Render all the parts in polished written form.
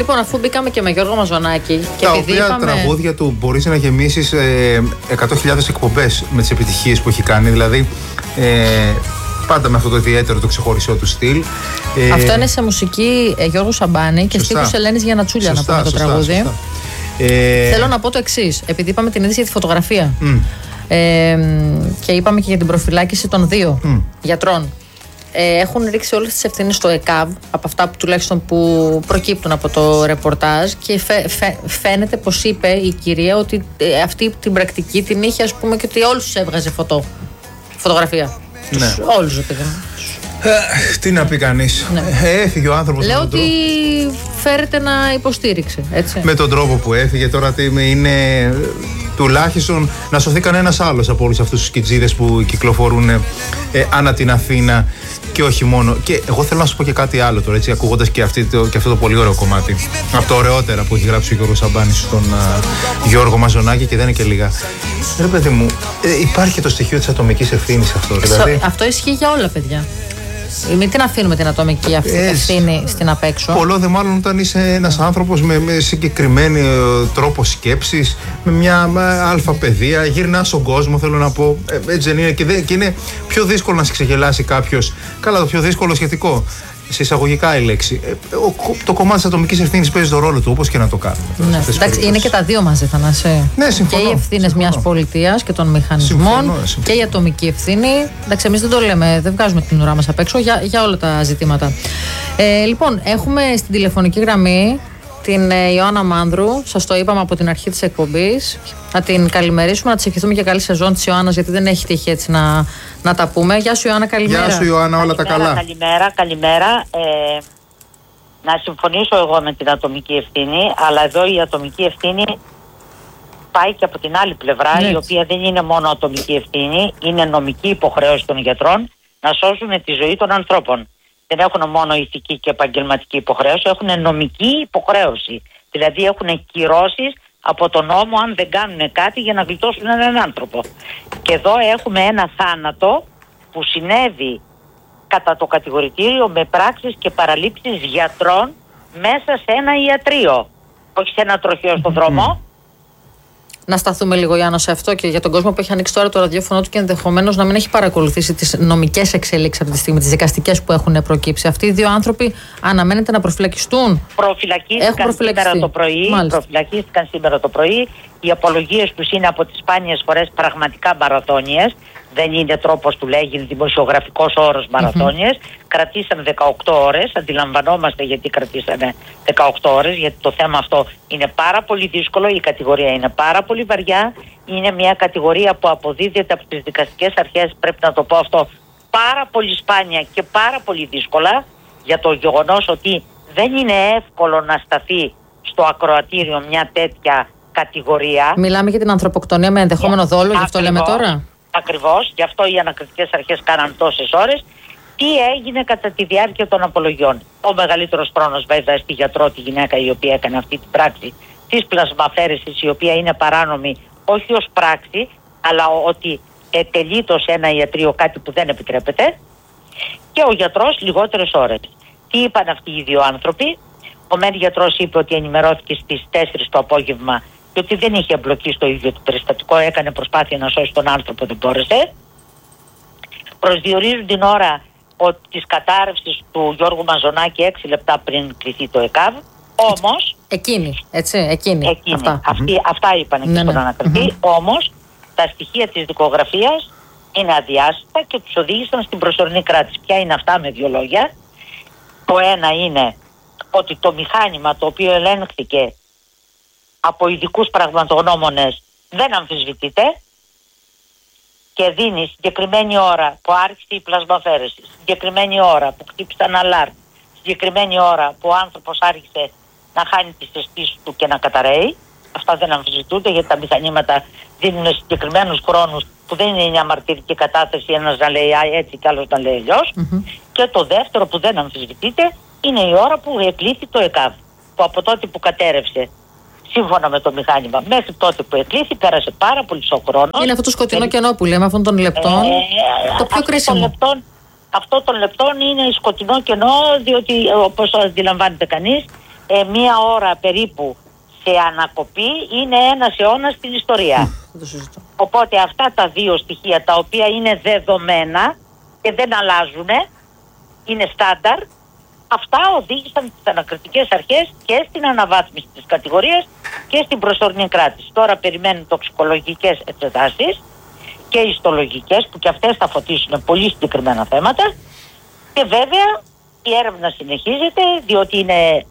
Λοιπόν, αφού μπήκαμε και με Γιώργο Μαζονάκη. Και τα οποία τραγούδια του μπορείς να γεμίσεις 100.000 εκπομπές με τις επιτυχίες που έχει κάνει. Δηλαδή, πάντα με αυτό το ιδιαίτερο, το ξεχωριστό του στυλ. Αυτό είναι σε μουσική Γιώργου Σαμπάνη και στίχους Ελένης Γιαννατσούλια, να πούμε το τραγούδι. Σωστά. Θέλω να πω το εξής, επειδή είπαμε την είδηση για τη φωτογραφία και είπαμε και για την προφυλάκηση των 2 γιατρών. Έχουν ρίξει όλες τις ευθύνες στο ΕΚΑΒ, από αυτά που τουλάχιστον που προκύπτουν από το ρεπορτάζ, και φαίνεται πως είπε η κυρία ότι αυτή την πρακτική την είχε, ας πούμε, και ότι όλους τους έβγαζε φωτογραφία. Ναι. Όλους, επειδή. Τι να πει κανείς. Ναι. Έφυγε ο άνθρωπος. Λέω ότι φέρεται να υποστήριξε, έτσι. Με τον τρόπο που έφυγε, τώρα είναι τουλάχιστον να σωθεί κανένας άλλος από όλους αυτούς τους σκιτζίδες που κυκλοφορούν ανά την Αθήνα και όχι μόνο. Και εγώ θέλω να σου πω και κάτι άλλο τώρα, έτσι, ακούγοντας και αυτό το πολύ ωραίο κομμάτι. Από τα ωραιότερα που έχει γράψει ο Γιώργος Σαμπάνης στον Γιώργο Μαζονάκη, και δεν είναι και λίγα. Ρε παιδί μου, υπάρχει το στοιχείο της ατομικής ευθύνης αυτό. Δηλαδή. Αυτό ισχύει για όλα, παιδιά. Μην την αφήνουμε την ατομική ευθύνη στην απέξω. Πολλό δε μάλλον όταν είσαι ένας άνθρωπος με συγκεκριμένο τρόπο σκέψης, με μια αλφα παιδεία, γυρνάς στον κόσμο, θέλω να πω. Έτσι δεν είναι, και είναι πιο δύσκολο να σε ξεγελάσει κάποιος. Καλά, το πιο δύσκολο σχετικό. Σε εισαγωγικά η λέξη. Το κομμάτι της ατομικής ευθύνης παίζει το ρόλο του, όπως και να το κάνουμε. Ναι, εντάξει, είναι και τα δύο μαζί, Θανάση. Ναι, συμφωνώ. Και οι ευθύνες μιας πολιτείας και των μηχανισμών, συμφωνώ. Και η ατομική ευθύνη. Εντάξει, εμείς δεν το λέμε, δεν βγάζουμε την ουρά μας απ' έξω για όλα τα ζητήματα. Λοιπόν, έχουμε στην τηλεφωνική γραμμή την Ιωάννα Μάνδρου. Σας το είπαμε από την αρχή της εκπομπής. Να την καλημερίσουμε, να της ευχηθούμε και καλή σεζόν της Ιωάννας, γιατί δεν έχει τύχει έτσι να τα πούμε. Γεια σου, Ιωάννα, καλημέρα. Γεια σου, Ιωάννα, όλα τα καλά. Καλημέρα. Να συμφωνήσω εγώ με την ατομική ευθύνη, αλλά εδώ η ατομική ευθύνη πάει και από την άλλη πλευρά, η οποία δεν είναι μόνο ατομική ευθύνη, είναι νομική υποχρέωση των γιατρών να σώσουν τη ζωή των ανθρώπων. Δεν έχουν μόνο ηθική και επαγγελματική υποχρέωση, έχουν νομική υποχρέωση. Δηλαδή έχουν κυρώσεις από τον νόμο αν δεν κάνουν κάτι για να γλιτώσουν έναν άνθρωπο. Και εδώ έχουμε ένα θάνατο που συνέβη κατά το κατηγορητήριο με πράξεις και παραλήψεις γιατρών μέσα σε ένα ιατρείο, όχι σε ένα τροχαίο στον δρόμο. Να σταθούμε λίγο, Ιάννα, σε αυτό και για τον κόσμο που έχει ανοίξει τώρα το ραδιόφωνο του και ενδεχομένως να μην έχει παρακολουθήσει τις νομικές εξελίξεις αυτή τη στιγμή, τις δικαστικές που έχουν προκύψει. Αυτοί οι 2 άνθρωποι αναμένεται να προφυλακιστούν. Προφυλακίστηκαν σήμερα το πρωί. Οι απολογίες τους είναι από τις σπάνιες φορές πραγματικά μαραθώνιες. Δεν είναι τρόπος του λέγει δημοσιογραφικός όρος μαραθώνιες. Κρατήσαν 18 ώρες. Αντιλαμβανόμαστε γιατί κρατήσανε 18 ώρες, γιατί το θέμα αυτό είναι πάρα πολύ δύσκολο. Η κατηγορία είναι πάρα πολύ βαριά. Είναι μια κατηγορία που αποδίδεται από τις δικαστικές αρχές, πρέπει να το πω αυτό, πάρα πολύ σπάνια και πάρα πολύ δύσκολα, για το γεγονός ότι δεν είναι εύκολο να σταθεί στο ακροατήριο μια τέτοια κατηγορία. Μιλάμε για την ανθρωποκτονία με ενδεχόμενο δόλο, γι' αυτό λέμε τώρα. Ακριβώς, γι' αυτό οι ανακριτικές αρχές κάναν τόσες ώρες. Τι έγινε κατά τη διάρκεια των απολογιών? Ο μεγαλύτερος χρόνος βέβαια στη γιατρό, τη γυναίκα η οποία έκανε αυτή την πράξη της πλασμαφαίρεσης, η οποία είναι παράνομη όχι ως πράξη, αλλά ότι τελείτο σε ένα ιατρείο, κάτι που δεν επιτρέπεται. Και ο γιατρός λιγότερες ώρες. Τι είπαν αυτοί οι 2 άνθρωποι? Ο μεν γιατρός είπε ότι ενημερώθηκε στις 4 το απόγευμα και ότι δεν είχε εμπλοκή στο ίδιο το περιστατικό, έκανε προσπάθεια να σώσει τον άνθρωπο, δεν μπόρεσε. Προσδιορίζουν την ώρα της κατάρρευσης του Γιώργου Μαζονάκη 6 λεπτά πριν κληθεί το ΕΚΑΒ. Όμως. Εκείνη. Αυτά είπαν εκεί στον ανακριτή. Όμως τα στοιχεία της δικογραφίας είναι αδιάσυστα και τους οδήγησαν στην προσωρινή κράτηση. Ποια είναι αυτά, με 2 λόγια? Το ένα είναι ότι το μηχάνημα το οποίο ελέγχθηκε από ειδικούς πραγματογνώμονες δεν αμφισβητείται και δίνει συγκεκριμένη ώρα που άρχισε η πλασμαφέρεση, συγκεκριμένη ώρα που χτύπησαν αλάρμ, συγκεκριμένη ώρα που ο άνθρωπος άρχισε να χάνει τις αισθήσεις του και να καταραίει. Αυτά δεν αμφισβητούνται, γιατί τα μηχανήματα δίνουν συγκεκριμένους χρόνους που δεν είναι μια μαρτυρική κατάθεση, ένας να λέει έτσι και άλλος να λέει αλλιώς. Και το δεύτερο που δεν αμφισβητείται είναι η ώρα που εκλήθη το ΕΚΑΒ, που από τότε που κατέρευσε σύμφωνα με το μηχάνημα μέχρι τότε που εκλήθη πέρασε πάρα πολύ χρόνος. Είναι αυτό το σκοτεινό κενό που λέμε, αυτών των λεπτών, το πιο κρίσιμο. Αυτό των λεπτών είναι σκοτεινό κενό, διότι όπως αντιλαμβάνεται κανείς, μία ώρα περίπου σε ανακοπή είναι ένας αιώνας στην ιστορία. Οπότε αυτά τα δύο στοιχεία, τα οποία είναι δεδομένα και δεν αλλάζουν, είναι στάνταρ, αυτά οδήγησαν τις ανακριτικές αρχές και στην αναβάθμιση της κατηγορίας και στην προσωρινή κράτηση. Τώρα περιμένουν τοξικολογικές εξετάσεις και ιστολογικές, που και αυτές θα φωτίσουν πολύ συγκεκριμένα θέματα, και βέβαια η έρευνα συνεχίζεται, διότι είναι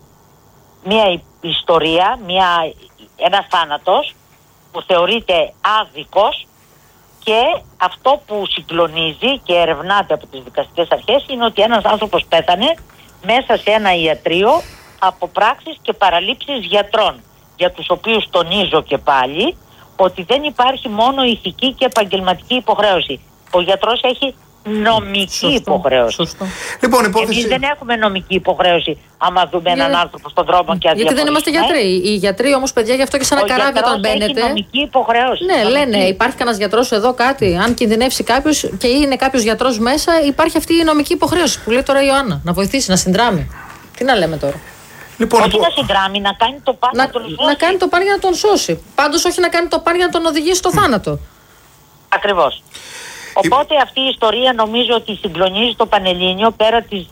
μια ιστορία, ένας θάνατος που θεωρείται άδικος, και αυτό που συγκλονίζει και ερευνάται από τις δικαστικές αρχές είναι ότι ένας άνθρωπος πέθανε μέσα σε ένα ιατρείο από πράξεις και παραλήψεις γιατρών, για τους οποίους τονίζω και πάλι ότι δεν υπάρχει μόνο ηθική και επαγγελματική υποχρέωση. Ο γιατρός έχει νομική υποχρέωση. Σωστό. Λοιπόν, εμείς δεν έχουμε νομική υποχρέωση άμα δούμε έναν άνθρωπο στον δρόμο και γιατί δεν είμαστε γιατροί. Οι γιατροί όμως, παιδιά, γι' αυτό και σε ένα καράβι όταν μπαίνετε. Έχει νομική υποχρέωση. Ναι, λένε, υπάρχει κανένας γιατρός εδώ, κάτι. Αν κινδυνεύσει κάποιος και είναι κάποιος γιατρός μέσα, υπάρχει αυτή η νομική υποχρέωση που λέει τώρα η Ιωάννα. Να βοηθήσει, να συνδράμει. Τι να λέμε τώρα. Λοιπόν, όχι να συνδράμει, να κάνει το παν να τον σώσει. Να κάνει το παν για να τον σώσει. Πάντως όχι να κάνει το παν για να τον οδηγήσει στο θάνατο. Ακριβώς. Οπότε αυτή η ιστορία νομίζω ότι συγκλονίζει το Πανελλήνιο πέρα της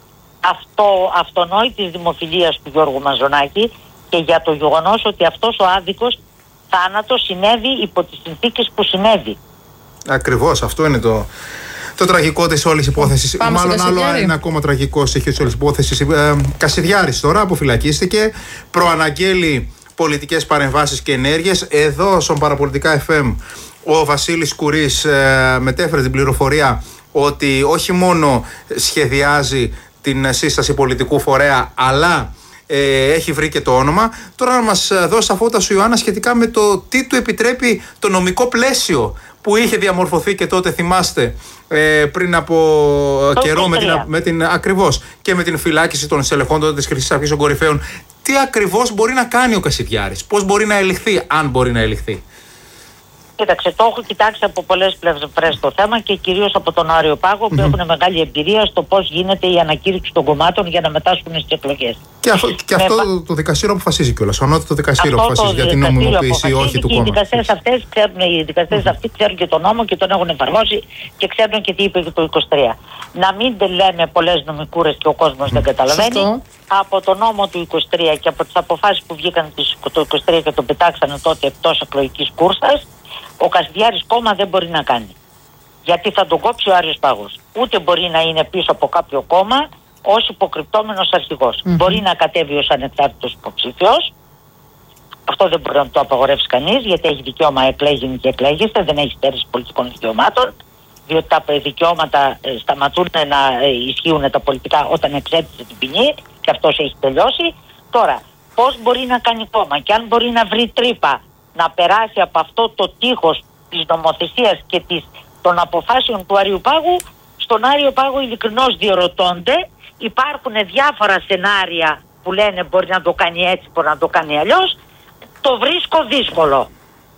αυτονόητης δημοφιλίας του Γιώργου Μαζονάκη, και για το γεγονός ότι αυτός ο άδικος θάνατος συνέβη υπό τις συνθήκες που συνέβη. Ακριβώς, αυτό είναι το τραγικό της όλης υπόθεσης. Μάλλον άλλο ένα ακόμα τραγικό στοιχείο της όλης υπόθεσης. Κασιδιάρης τώρα αποφυλακίστηκε, προαναγγέλει πολιτικές παρεμβάσεις και ενέργειες. Εδώ στον Παραπολιτικά FM ο Βασίλης Κουρής μετέφερε την πληροφορία ότι όχι μόνο σχεδιάζει την σύσταση πολιτικού φορέα, αλλά έχει βρει και το όνομα. Τώρα να μας δώσει τα φώτα σου, Ιωάννα, σχετικά με το τι του επιτρέπει το νομικό πλαίσιο που είχε διαμορφωθεί και τότε, θυμάστε, πριν από καιρό ακριβώς και με την φυλάκιση των στελεχών τότε της Χρυσής Αυγής των Κορυφαίων. Τι ακριβώς μπορεί να κάνει ο Κασιδιάρης, πώς μπορεί να ελιχθεί, αν μπορεί να ελιχθεί? Κοίταξε, το έχω κοιτάξει από πολλές πλευρές το θέμα και κυρίως από τον Άριο Πάγο, που έχουν μεγάλη εμπειρία στο πώς γίνεται η ανακήρυξη των κομμάτων για να μετάσχουν στις εκλογές. Και αυτό το δικαστήριο αποφασίζει κιόλας. Το δικαστήριο αποφασίζει για την νομιμοποίηση, όχι του κόμματος. Οι δικαστές αυτοί ξέρουν και τον νόμο και τον έχουν εφαρμόσει και ξέρουν και τι είπε το 23. Να μην λέμε πολλές νομικούρες και ο κόσμος δεν καταλαβαίνει. Από τον νόμο του 23 και από τις αποφάσεις που βγήκαν το 23 και τον πετάξανε τότε εκτός εκλογικής κούρσας, ο Κασιδιάρης κόμμα δεν μπορεί να κάνει. Γιατί θα τον κόψει ο Άριος Πάγος. Ούτε μπορεί να είναι πίσω από κάποιο κόμμα ως υποκρυπτόμενος αρχηγός. Μπορεί να κατέβει ως ανεξάρτητος υποψήφιος. Αυτό δεν μπορεί να το απαγορεύσει κανείς, γιατί έχει δικαίωμα εκλέγει και εκλέγεστε, δεν έχει στέρηση πολιτικών δικαιωμάτων. Διότι τα δικαιώματα σταματούν να ισχύουν τα πολιτικά όταν εξέτησε την ποινή, και αυτός έχει τελειώσει. Τώρα, πώς μπορεί να κάνει κόμμα και αν μπορεί να βρει τρύπα να περάσει από αυτό το τείχος της νομοθεσίας και των αποφάσεων του Άριου Πάγου, στον Άριο Πάγο ειλικρινώς διερωτώνται. Υπάρχουν διάφορα σενάρια που λένε μπορεί να το κάνει έτσι, μπορεί να το κάνει αλλιώς. Το βρίσκω δύσκολο.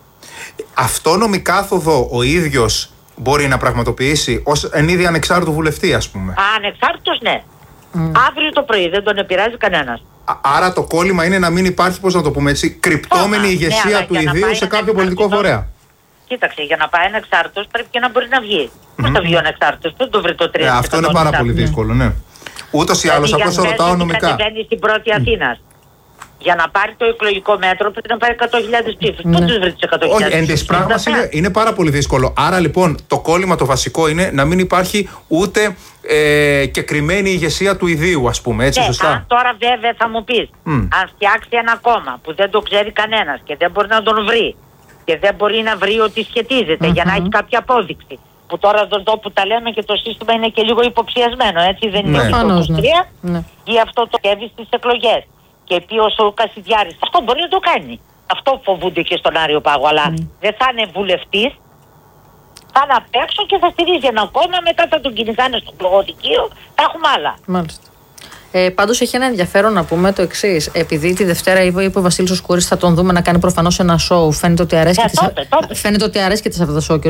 Αυτό νομικά θοδό ο ίδιος μπορεί να πραγματοποιήσει ως εν είδη ανεξάρτητου βουλευτή, ας πούμε? Ανεξάρτητος, ναι. Αύριο το πρωί, δεν τον επηρεάζει κανένας. Άρα το κόλλημα είναι να μην υπάρχει, πώς να το πούμε έτσι, κρυπτόμενη ηγεσία του ιδίου σε κάποιο πολιτικό φορέα. Κοίταξε, για να πάει ανεξάρτητος πρέπει και να μπορεί να βγει. Πώς θα βγει ο ανεξάρτητος, δεν το βρει το 3%. Αυτό είναι πάρα πολύ δύσκολο, ναι. Ούτως ή άλλως, απλώς το ρωτάω νομικά. Κατεβαίνει στην πρώτη Αθήνας. Για να πάρει το εκλογικό μέτρο πρέπει να πάρει 100.000 ψήφους. Πού τους βρει τις 100.000 ψήφους? Όχι, εν της πράγμας είναι πάρα πολύ δύσκολο. Άρα λοιπόν το κόλλημα το βασικό είναι να μην υπάρχει ούτε κεκριμένη ηγεσία του ιδίου, ας πούμε, έτσι, σωστά? Αν τώρα βέβαια θα μου πεις, αν φτιάξει ένα κόμμα που δεν το ξέρει κανένας και δεν μπορεί να τον βρει και δεν μπορεί να βρει ότι σχετίζεται για να έχει κάποια απόδειξη, που τώρα εδώ που τα λέμε και το σύστημα είναι και λίγο υποψιασμένο, έτσι, δεν είναι το 23, ή αυτό το κέβει στις εκλογές. Και πει ο Κασιδιάρης, αυτό μπορεί να το κάνει. Αυτό φοβούνται και στον Άριο Πάγο, αλλά δεν θα είναι βουλευτής, θα είναι απ' έξω και θα στηρίζει ένα κόμμα, μετά θα τον κυνηγάνε στο πλογοδικείο, θα έχουμε άλλα. Μάλιστα. Πάντως έχει ένα ενδιαφέρον να πούμε το εξής. Επειδή τη Δευτέρα είπε ο Βασίλης ο Σκούρης, θα τον δούμε να κάνει προφανώς ένα σοου. Φαίνεται ότι αρέσει και τη Σαββατοσόκη.